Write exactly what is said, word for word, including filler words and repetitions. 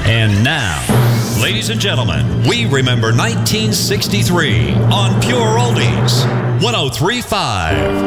And now, ladies and gentlemen, we remember nineteen sixty-three on Pure Oldies, one oh three point five.